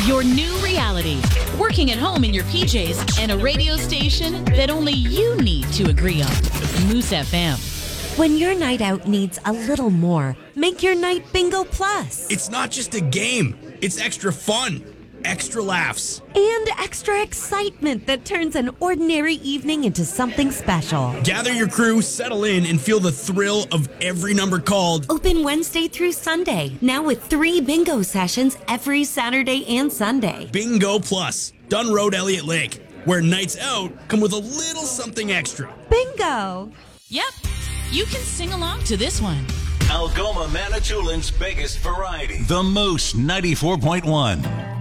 Your new reality. Working at home in your PJs and a radio station that only you need to agree on. Moose FM. When your night out needs a little more, make your night Bingo Plus. It's not just a game. It's extra fun, extra laughs, and extra excitement that turns an ordinary evening into something special. Gather your crew, settle in, and feel the thrill of every number called. Open Wednesday through Sunday, now with 3 bingo sessions every Saturday and Sunday. Bingo Plus, Dunn Road, Elliott Lake, where nights out come with a little something extra. Bingo! Yep, you can sing along to this one. Algoma, Manitoulин's biggest variety. The Moose 94.1.